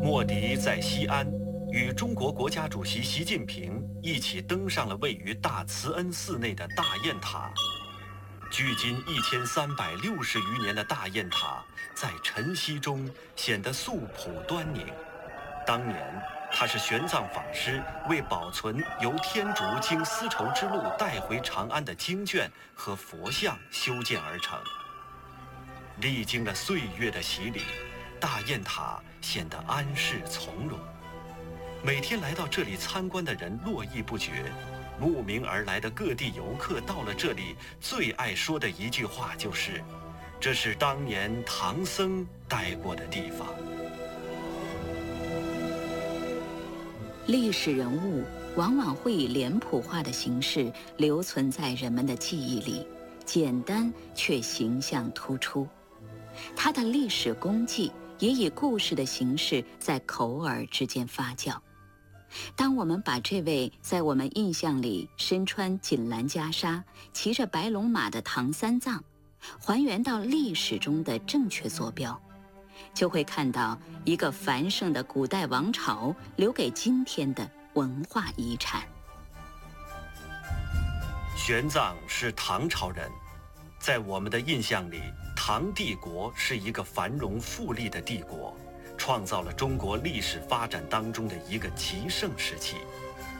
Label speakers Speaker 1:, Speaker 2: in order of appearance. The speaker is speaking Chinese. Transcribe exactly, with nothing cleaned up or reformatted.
Speaker 1: 莫迪在西安与中国国家主席习近平一起登上了位于大慈恩寺内的大雁塔。距今一千三百六十余年的大雁塔，在晨曦中显得素朴端宁。当年，它是玄奘法师为保存由天竺经丝绸之路带回长安的经卷和佛像修建而成。历经了岁月的洗礼，大雁塔显得安适从容。每天来到这里参观的人络绎不绝，慕名而来的各地游客到了这里，最爱说的一句话就是：“这是当年唐僧待过的地方。”
Speaker 2: 历史人物往往会以脸谱化的形式留存在人们的记忆里，简单却形象突出。他的历史功绩也以故事的形式在口耳之间发酵。当我们把这位在我们印象里身穿锦兰袈裟、骑着白龙马的唐三藏，还原到历史中的正确坐标，就会看到一个繁盛的古代王朝留给今天的文化遗产。
Speaker 1: 玄奘是唐朝人，在我们的印象里，唐帝国是一个繁荣富丽的帝国，创造了中国历史发展当中的一个极盛时期。